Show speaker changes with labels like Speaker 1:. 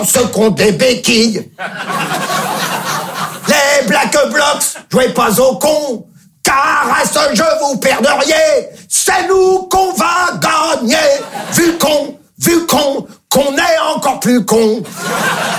Speaker 1: ce compte des béquilles. Les Black Blocs, jouez pas au con, car à ce jeu vous perdriez. C'est nous qu'on va gagner, vu qu'on est encore plus con.